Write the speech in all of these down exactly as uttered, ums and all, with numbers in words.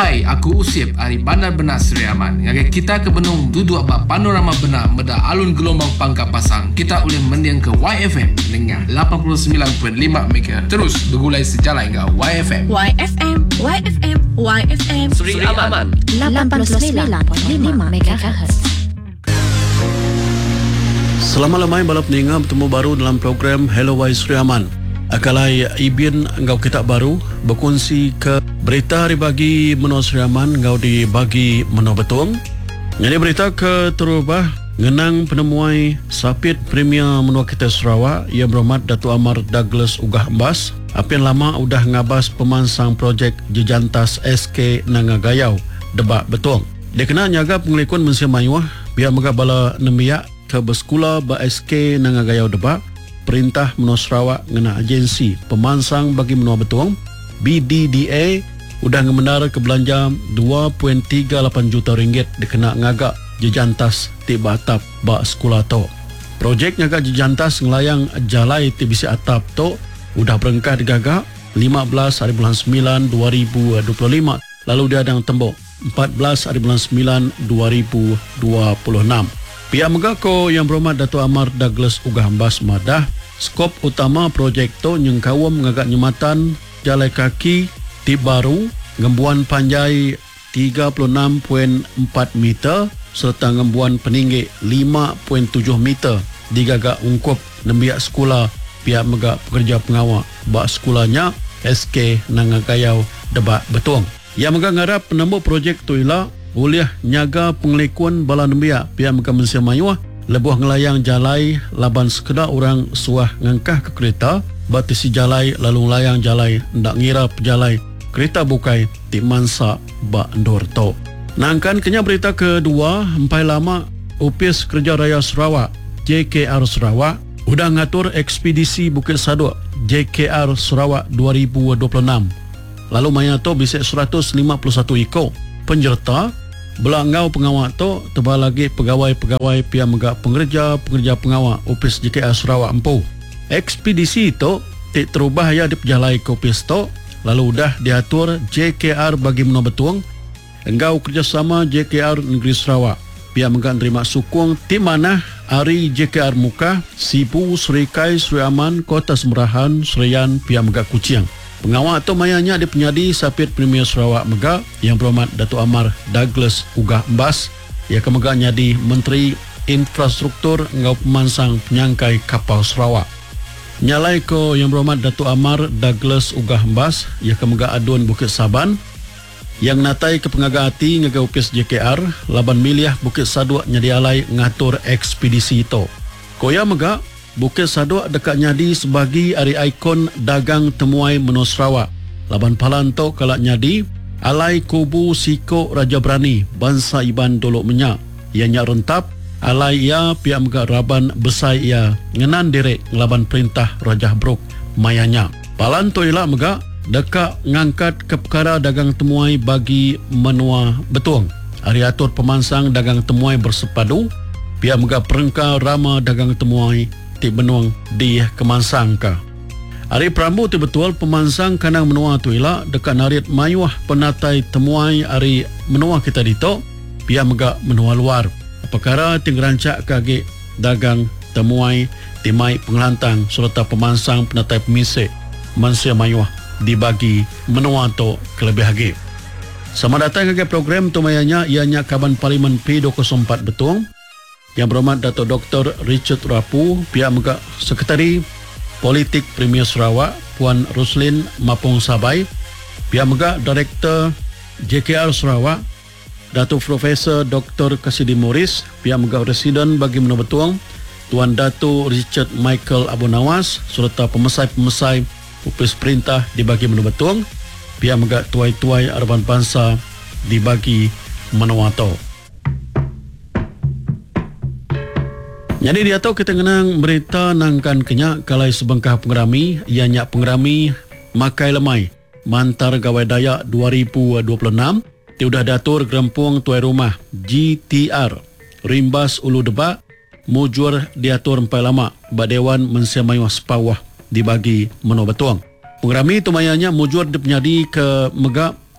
Hai, aku Usip dari Bandar Benak Seri Aman. Ngagai kita ke Benung duduk abang panorama benak meda alun gelombang pangkap pasang. Kita boleh mendiang ke Y F M dengan lapan puluh sembilan perpuluhan lima megahertz. Terus bergulai sejalan dengan Y F M. Y F M, Y F M, Y F M Seri Aman lapan puluh sembilan perpuluhan lima megahertz. Selamat lamai balap ninga bertemu baru dalam program Hello Y Seri Aman. Akalai ibin engkau kita baru berkongsi ke berita hari bagi menua Seri Aman engkau dibagi menua betung. Jadi berita ke terubah ngenang penemuai sapit premier menua kita Sarawak ia berhormat Datuk Amar Douglas Ugah Embas. Apian lama udah ngabas pemansang projek jejantas S K Nangagayau debak betung. Dia kena nyaga pengelikun mensia mayuah biar megak bala nemiak ke bersekolah ba S K Nangagayau debak. Perintah menua Sarawak ngena agensi pemansang bagi menua betuang B D D A udah ngemendara ke belanja dua perpuluhan tiga lapan juta ringgit dikena ngagak jejantas tiba atap ba sekolah to. Projek ngagak jejantas ngelayang jalai ti bisi atap to udah berengkah digagak lima belas hari bulan sembilan dua ribu dua puluh lima lalu dia adang tembok empat belas hari bulan sembilan dua ribu dua puluh enam. Pihak Megako yang berhormat Datuk Amar Douglas Ugah Embas madah skop utama projek tu nyengkawam ngagak nyematan jalai kaki tip baru ngembuan panjai tiga puluh enam perpuluhan empat meter serta ngembuan peninggi lima perpuluhan tujuh meter digagak ungkup nembiak sekolah pihak megak pekerja pengawal bak sekolahnya S K Nangagayau debak betung. Yang megak ngarap penembuk projek tu ialah boleh nyaga pengelikuan bala nembiak pihak megak Malaysia Mayuah lebuh ngelayang jalai laban sekedar orang suah ngangkah ke kereta batisi jalai lalu ngelayang jalai ndak ngira pejalai kereta bukai ti mansa ba ndor to. Nangkan kenya berita kedua empai lama Opis Kerja Raya Sarawak J K R Sarawak udah ngatur ekspedisi Bukit Saduk J K R Sarawak dua ribu dua puluh enam. Lalu maya to bisik seratus lima puluh satu ikut penyerta belangau pengawal tu tebal lagi pegawai-pegawai pihak megak pengerja pengerja pengawal Opis J K R Sarawak empu. Ekspedisi itu tik terubah ya diperjalai ke Opis tu lalu dah diatur J K R bagi menua betuang engkau kerjasama J K R Negeri Sarawak pihak megak nerima sukung di mana hari J K R Muka Sibu Serikai Seri Aman Kota Semerahan Serian pihak megak Kuching. Pengawal atau mayanya di penyadi sapit Premier Sarawak Megak yang berhormat Datuk Amar Douglas Ugah Embas ia kemegak nyadi Menteri Infrastruktur ngau pemansang penyangkai kapal Sarawak. Nyalai ko yang berhormat Datuk Amar Douglas Ugah Embas ia kemegak adun Bukit Saban yang natai ke pengagati ngagai Opis J K R laban miliah Bukit Saduk nyadi alai ngatur ekspedisi itu. Koya megak Bukit Saduk dekat nyadi sebagai ari ikon dagang temuai menua Sarawak. Laban palan tu kalak nyadi alai kubu Siko Raja Berani bangsa Iban Dolok Menyak. Ianya rentap alai ia pihak megak Raban Besai ia ngenan direk ngelaban perintah Raja Brok mayanya. Palan tu ialah megak dekat ngangkat ke perkara dagang temuai bagi menua betuang. Ari atur pemansang dagang temuai bersepadu pihak megak perengka rama dagang temuai ti benuang di kemansang ka. Hari Prambu tu betul pemansang kanang menua tu ialah dekat narit mayuah penatai temuai hari menua kita dito pihak megak menua luar. Perkara ting rancak kage dagang temuai timai pengelantang serta pemansang penatai pemisik mansia mayuah dibagi menua tu kelebih lagi. Sama datang ke program tu mayanya ianya Kaban Parlimen P dua kosong empat betung yang berhormat Datuk Doktor Richard Rapu pihak megak Sekretari Politik Premier Sarawak Puan Roslin Mapung Sabai pihak megak Direktur J K R Sarawak Datuk Profesor Doktor Kasidi Morris pihak megak Residen bagi menua betuang Tuan Datuk Richard Michael Abu Nawas serta pemesai-pemesai Opis Perintah dibagi menua betuang pihak megak tuai-tuai Araban Bangsa dibagi menua to. Jadi dia tahu kita kenang berita nangkan kenyak kalai sebengkah pengerami ianya pengerami Makai Lemai Mantar Gawai Dayak dua ribu dua puluh enam dia sudah datur gerempung tuai rumah G T R Rimbas Ulu Debak mujur diatur empai lama Badewan Mensia Mayuah Sepawah dibagi menua betuang. Pengerami itu mayanya mujur dipenyadi ke megak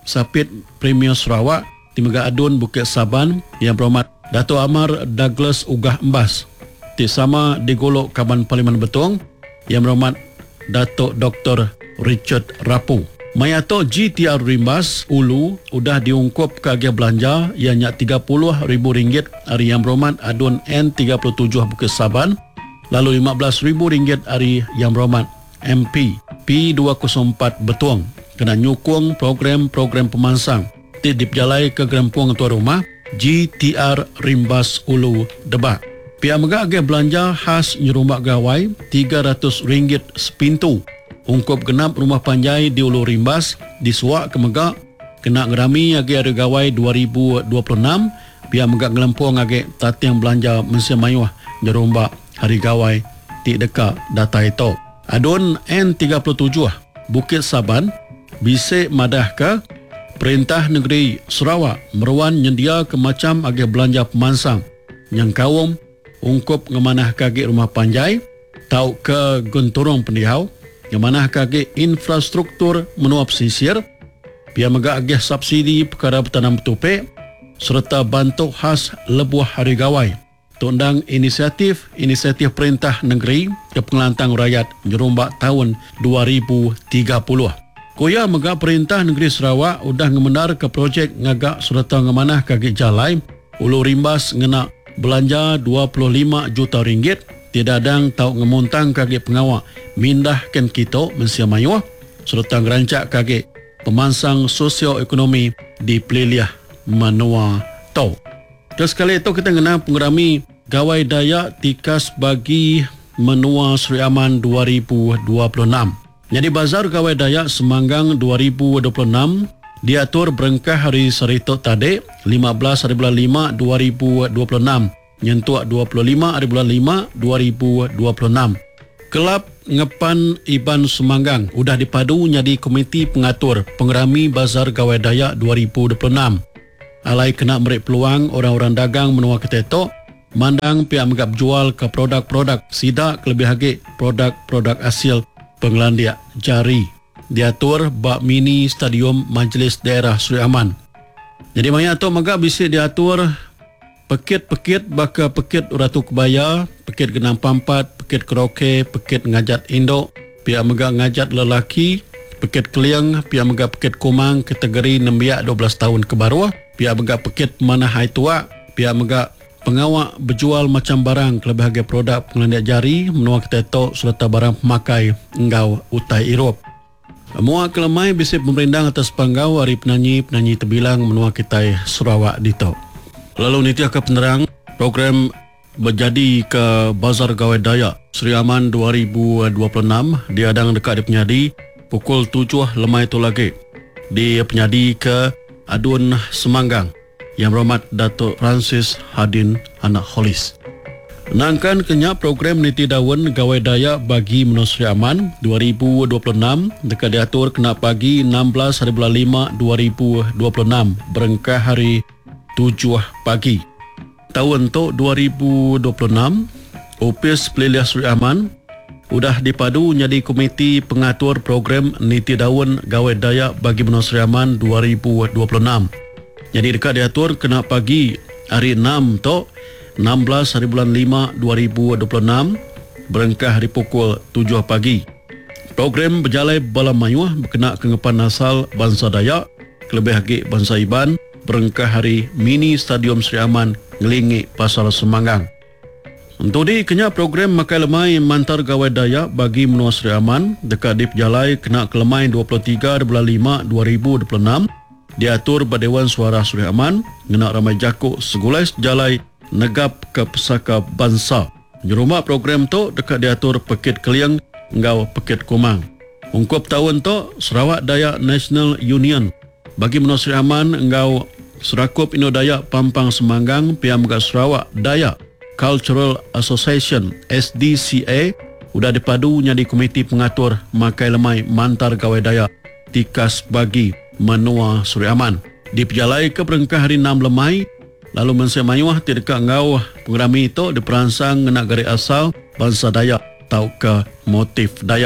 Sapit Premier Sarawak, Timega Adun Bukit Saban, Yang Berhormat Dato' Amar Douglas Ugah Embas, Ti Sama di Golok Kaban Parlimen Betong, Yang Berhormat Dato' Doktor Richard Rapu. Mayato G T R Rimbas Ulu udah diungkup ke agih belanja yang nyak tiga puluh ribu ringgit hari Yang Berhormat Adun N tiga puluh tujuh Bukit Saban, lalu lima belas ribu ringgit hari Yang Berhormat M P P dua kosong empat Betuang kena nyukung program-program pemansang ti diperjalai ke Gerempuang Tuan Rumah G T R Rimbas Ulu Debak. Pihak megak agih belanja khas nyerumah gawai tiga ratus ringgit sepintu. Ungkup genap rumah panjai di Ulu Rimbas disuak ke megak kena ngerami agih ada gawai dua ribu dua puluh enam. Pihak megak Gelempong agih tatiang belanja Mensia Mayuh nyerumah hari gawai ti dekat data itu. Adun N tiga puluh tujuh Bukit Saban bisik madah ke Perintah Negeri Sarawak meruan nyendia ke macam agih belanja pemansang yang kawum ungkup ngemanah kaki rumah panjai tau ke gunturung pendihau ngemanah kaki infrastruktur menua pesisir pihak megak agih subsidi perkara bertanam betupik serta bantuk khas lebuh hari gawai tundang inisiatif inisiatif Perintah Negeri ke Pengelantang Rakyat Nyerumbak tahun dua ribu tiga puluh. Koya megak Perintah Negeri Sarawak udah ngemendar ke projek ngagak serta ngemanah kaki jalai Ulu Rimbas ngena belanja dua puluh lima juta ringgit tidak adang tau ngemuntang kaki pengawak mindahkan kita Mensia Mayuh serta ngerancak kaki pemansang sosioekonomi di Peliliah Menua Tau. Terus kali itu kita kena pengerami gawai Dayak Tikas bagi Menua Seri Aman dua ribu dua puluh enam. Jadi Bazar Gawai Dayak Semanggang dua ribu dua puluh enam diatur berengkah hari Sarito tadi lima belas hari bulan lima dua ribu dua puluh enam nyentuak dua puluh lima hari bulan lima dua ribu dua puluh enam. Kelab Ngepan Iban Semanggang udah dipadu jadi komiti pengatur pengerami Bazar Gawai Dayak dua ribu dua puluh enam. Alai kena beri peluang orang-orang dagang menua ketetok mandang pihak megap jual ke produk-produk sidak lebih lagi produk-produk hasil pengelandiak jari diatur bak mini stadium Majlis Daerah Seri Aman. Jadi banyak tu megap bisa diatur pekit-pekit baka pekit Ratu Kebaya, pekit Genang Pampat, pekit Keroke, pekit ngajat indok, pihak megap ngajat lelaki, pekit Keliang, pihak megap pekit Kumang kategori enam biak dua belas tahun ke bawah, pihak megap pekit Manah Hai Tua, pihak megap pengawak berjual macam barang kelebih harga produk pengelandiak jari menua ketetok serta barang pemakai enggau utai Irop. Muak kelemai bisa pemerindang atas panggau hari penyanyi-penyanyi terbilang menua kita Sarawak dito. Lalu niti akan penerang program berjadi ke Bazar Gawai Dayak Seri Aman dua ribu dua puluh enam diadang dekat di penyadi pukul tujuh lemai itu lagi di penyadi ke Adun Semanggang. Yang Berhormat Datuk Francis Hadin Anak Holis. Nangkan kenyak program Niti Daun Gawai Dayak bagi Menua Seri Aman dua ribu dua puluh enam dekat diatur kena pagi enam belas hari bulan lima dua ribu dua puluh enam berengkah hari tujuh pagi. Tahun tu dua ribu dua puluh enam Opis Peliliah Seri Aman udah dipadu jadi komiti pengatur program Niti Daun Gawai Dayak bagi Menua Seri Aman dua ribu dua puluh enam. Jadi dekat diatur kena pagi hari enam tu enam belas hari bulan lima dua ribu dua puluh enam berengkah hari pukul tujuh pagi. Program berjalai Balam Mayuh berkena kengepan asal bangsa Dayak kelebih lagi bangsa Iban berengkah hari mini Stadium Seri Aman ngelingi Pasar Semanggang. Untuk di kenyak program makai lemai mantar gawai Dayak bagi Menua Seri Aman dekat dip jalai kena kelemai dua puluh tiga hari bulan lima dua ribu dua puluh enam diatur Badewan Suara Seri Aman ngena ramai jakuk segulais jalai negap ke pesaka bangsa. Jurumah program tu dekat diatur Pekit Keliang ngau Pekit Kumang. Ungkup tahun tu Sarawak Dayak National Union bagi Menua Seri Aman ngau Serakup Indo Dayak Pampang Semanggang pihak megak Sarawak Dayak Cultural Association S D C A udah dipadu jadi komiti pengatur makai lemai mantar gawai Dayak Tikas bagi Menua Seri Aman. Diperjalai ke perengkah hari enam lemai lalu Mensia Mayuh tidak ngau pengerami itu diperansang ngena gari asal bangsa Dayak tau ke motif Dayak.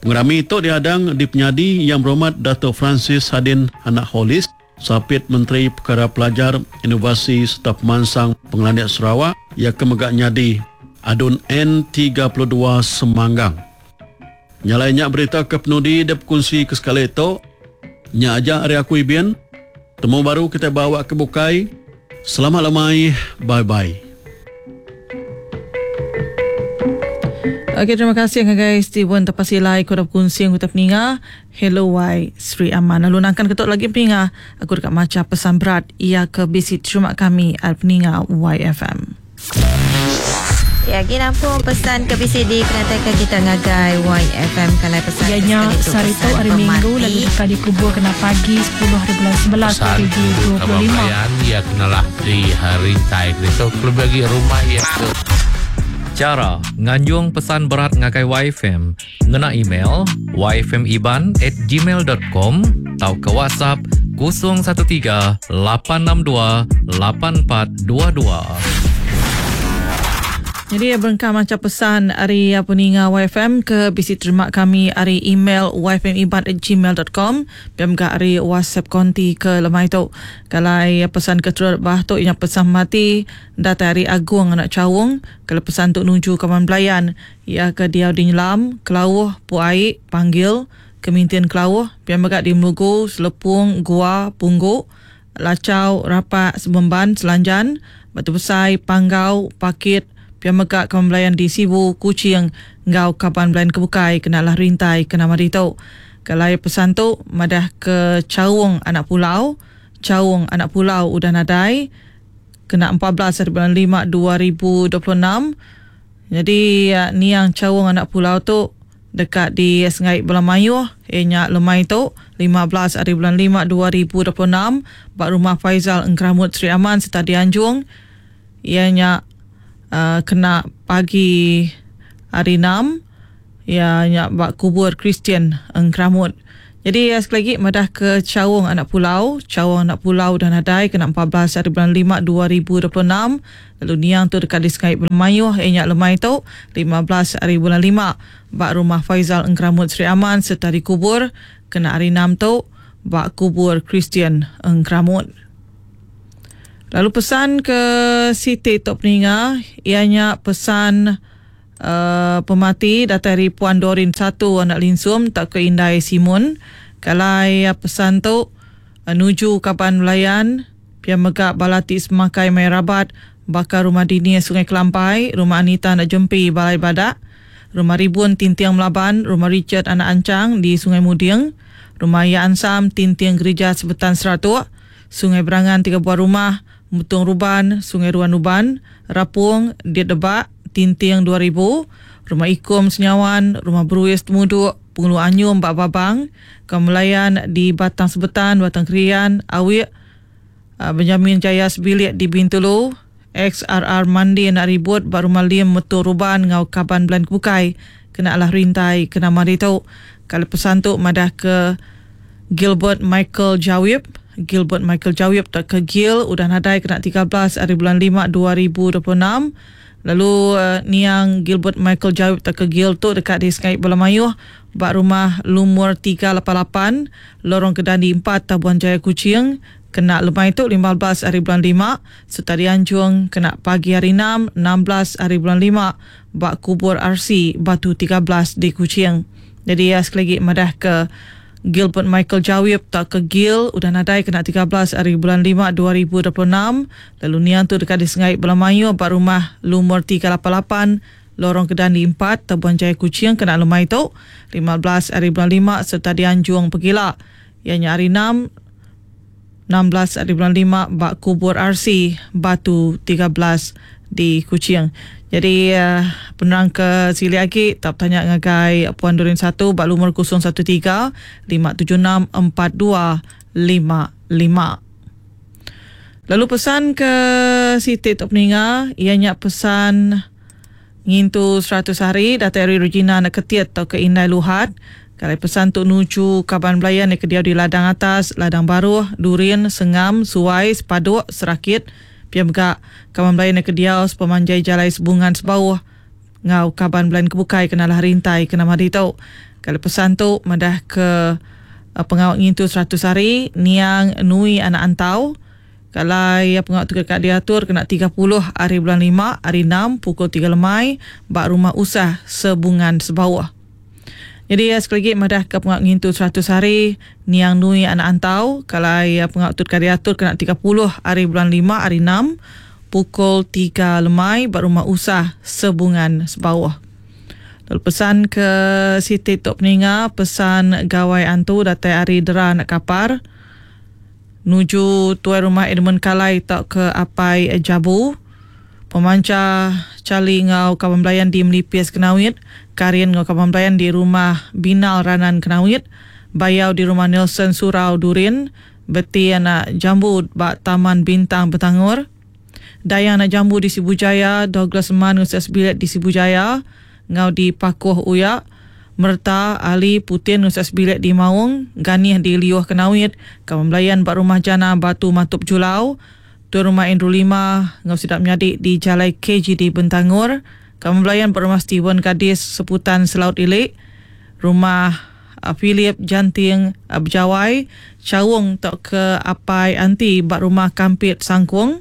Pengerami itu dihadang di penyadi Yang Berhormat Dato' Francis Hadin Anak Holis, Sapit Menteri Perkara Pelajar, Inovasi serta Pemansang Pengelandian Sarawak yang kemegak nyadi Adun N tiga puluh dua Semanggang. Nyalainya berita ke penudi dia berkongsi ke sekali itu. Nya aja hari aku Ibian. Temu baru kita bawa ke Bukai. Selamat lemai. Bye-bye. Okey, terima kasih guys. Steven terpasilai aku dah berkongsi aku tak peninga. Hello Y Sri Aman. Lalu nangkan ketuk lagi peninga. Aku dekat macam pesan berat ia ke visit rumah kami al peninga Y F M. Ya, kita pun pesan ke B C D penatakan kita ngagai Y F M kalau pesan. Ianya Sarito hari Minggu lalu kali kubur kena pagi sepuluh hari bulan sebelas hari dua puluh lima. Ya kenalah di hari tai so kalau bagi rumah ya. Cara nganjung pesan berat ngagai Y F M ngena email y f m iban at gmail dot com atau ke WhatsApp kosong satu tiga lapan enam dua lapan empat dua dua. Jadi berengkau macam pesan hari apa ni ngah Y F M ke bisi terima kami hari email y f m iban at gmail dot com biar juga hari WhatsApp konti ke lemai tu. Kalau pesan ke terus bah tu yang pesan mati data hari Agung anak Cawung, kalau pesan tu nuju Kaman Belayan ia ke dia di Nyelam, Kelawuh, Puai, panggil Kemintian Kelawuh, biar juga di Melugu, Selepung, Gua, Pungguk, Lacau, Rapak, Sebemban, Selanjan, Batu Besai, Panggau, Pakit, Pian Megak Kawan Belayan di Sibu, Kuching, Ngau Kawan Belayan Kebukai, kenalah rintai, kena mari tau. Kalau pesan tu, madah ke Cawung Anak Pulau, Cawung Anak Pulau udah nadai, kena empat belas hari bulan lima dua ribu dua puluh enam. Jadi ni yang Cawung Anak Pulau tu dekat di Sengai Belah Mayuh, ianya lemai tu lima belas hari bulan lima dua ribu dua puluh enam, bak rumah Faizal Engkramut Sri Aman serta di Anjung, ianya Uh, kena pagi hari enam ya nyak bak kubur Kristian Engkramut. Jadi ya, sekali lagi madah ke Cawung Anak Pulau, Cawung Anak Pulau dan adai kena empat belas hari bulan lima dua ribu dua puluh enam. Lalu niang tu dekat di Sengai Belah Mayuh nyak lemai tu lima belas hari bulan lima bak rumah Faizal Engkramut Sri Aman serta dikubur kena hari enam tu bak kubur Kristian Engkramut. Lalu pesan ke Siti Tok Peninga, ianya pesan uh, pemati datang dari Puan Dorin satu anak Linsum tak ke Indai Simun. Kalau ia pesan tu uh, nuju Kapan Melayan, Pia Megak Balati Semakai Mai Rabat, bakar rumah Dinia Sungai Kelampai, rumah Anita Anak Jempi Balai Badak, rumah Ribun Tintiang Melaban, rumah Richard Anak Ancang di Sungai Mudiang, rumah Ya Ansam Tintiang Gereja Sebetan Seratuk, Sungai Berangan tiga buah rumah, Mutung Ruban, Sungai Ruan Uban, Rapung, Diet Debak, Tintiang dua ribu, Rumah Ikum Senyawan, Rumah Beruis Temuduk, Pengulu Anyum Bak Babang, Kemelayan di Batang Sebetan, Batang Kerian, Awik, Benjamin Jaya Sebilik di Bintulu, X R R Mandi Nak Ribut, Bak Rumah Lim Mutung Ruban, Ngau Kaban Belan Kebukai, kena alah rintai, kena mari tau. Kalau pesan tu madah ke Gilbert Michael Jawib, Gilbert Michael Jawib tak ke Gil udah nadai kena tiga belas hari bulan lima dua ribu dua puluh enam. Lalu uh, niang Gilbert Michael Jawib tak ke Gil tu dekat di Sengai Belah Mayuh, bak rumah Lumur tiga lapan lapan, Lorong Kedandi empat, Tabuan Jaya Kuching, kena lemai tu lima belas hari bulan lima, serta di Anjung kena pagi hari enam, enam belas hari bulan lima, bak kubur R C Batu tiga belas di Kuching. Jadi ya sekali lagi madah ke Gilbert Michael Jawib tak ke Gil udah nadai kena tiga belas hari bulan lima dua ribu dua puluh enam. Lalu niang tu dekat di Sengai Belah Mayuh, bak rumah Lumur tiga lapan lapan, Lorong Kedandi empat, Tabuan Jaya Kuching, kena lemai tu lima belas hari bulan lima, serta di Anjung Pegila ianya hari enam, enam belas hari bulan lima, bak kubur R C Batu tiga belas di Kuching. Jadi uh, penerang ke sili lagi tak tanya ngagai Puan Dorin satu bak lumur kosong satu tiga lima tujuh enam empat dua lima lima. Lalu pesan ke Siti Tok Peninga, ianya pesan ngintu seratus hari datang dari Regina Nak Ketiat atau ke Indai Luhat. Kalau pesan tu nuju Kaban Belayan ke dia di Ladang Atas, Ladang Baru, Durin, Sengam, Suai, Sepaduk, Serakit, Pia Megak Kaban Belayan ke dia Pemanjai Jalai Sebungan Sebauh, Ngau Kaban Belayan Kebukai kenalah rintai kena mari tau. Kalau pesan tu madah ke uh, pengawak ngintu seratus hari niang nui anak antau. Kalau ya pengawak tu dekat diatur kena tiga puluh hari bulan lima, hari enam pukul tiga lemai bak rumah usah sebungan sebawah. Jadi ya sekali lagi madah ke pengawak ngintu seratus hari niang nui anak antau. Kalau ya pengawak tu dekat diatur kena tiga puluh hari bulan lima, hari enam pukul tiga lemai bak rumah usah sebungan sebawah. Lalu pesan ke Siti Tok Peninga, pesan gawai antu datai hari dera nak kapar nuju tuai rumah Edmund Kalai tak ke apai Jabu. Pemancar cali ngau kawan belayan di Melipis Kenawit, Karian ngau kawan belayan di rumah Binal Ranan Kenawit, Bayau di rumah Nelson Surau Durin, Beti anak Jambu bak Taman Bintang Betangor, Dayang anak Jambu di Sibujaya, Douglas Man Usas Bilet di Sibujaya, ngau di Pakuh Uyak, Merta Ali Putin Usas Bilet di Maung, Ganih di Liuh Kenawit, kawan belayan bak rumah Jana Batu Matup Julau, tuan rumah Andrew Lima ngau Sidap Menyadik di Jalai K G di Bentangor, kawan belayan bak rumah Steven Gadis Seputan Selaut Ilik, rumah uh, Philip Janting uh, Berjawai, Cawung tak ke apai anti bak rumah Kampit Sangkung.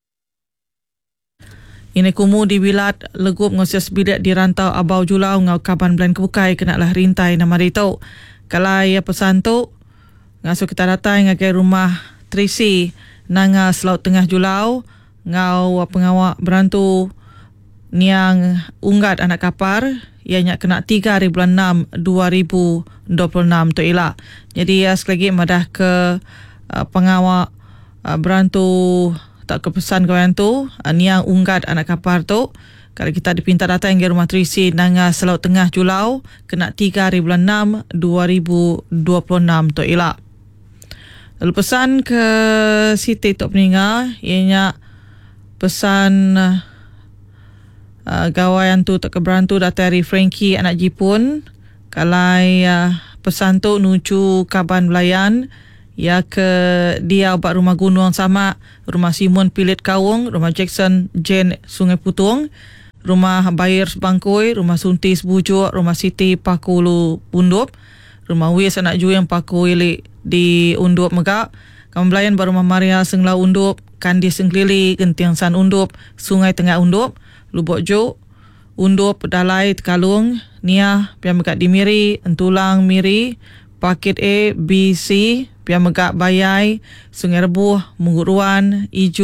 Ini kumu di Wilat Legup ngosias bidat di rantau Abau Julau ngau kaban belan kebukai kenalah rintai nama itu. Kalau ia pesan tu ngasuh kita datang ngagai rumah Trisi nanga Selaut Tengah Julau ngau pengawak berantu niang unggat anak kapar ianya kena tiga hari bulan enam dua ribu dua puluh enam tu ilah. Jadi ya sekali lagi madah ke uh, pengawak uh, berantu tak kepesan kawan tu niang unggat anak kapar tu. Kalau kita dipinta datang ke rumah Trisi nanga Selaut Tengah Julau kena tiga hari bulan enam dua ribu dua puluh enam tu ilah. Lalu pesan ke Siti Tok Peninga ianya pesan uh, gawaian tu tak keberantu datang dari Frankie anak Jipun. Kalau uh, pesan tu nuju Kaban Belayan ya ke dia bak rumah Gunung Sama, rumah Simon Pilit Kawung, rumah Jackson Jane Sungai Putung, rumah Bayir Sebangkoi, rumah Sunti Sebujuk, rumah Siti Pakulu Undup, rumah Wis anak Ju yang Paku Ilik di Undup Megak, kawan belayan bak rumah Maria Senglau Undup, Kandi Senglili, Gentiang San Undup, Sungai Tengah Undup, Lubok Jo Undup, Dalai Tekalung, Nia Pian Megak di Miri, Entulang Miri, Pakit A, B, C, Pian Megak Bayai, Sungai Rebuh, Munguruan, Ijo